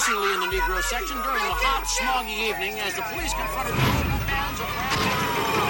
increasingly in the Negro section during the hot, smoggy evening as the police confronted the movement bands of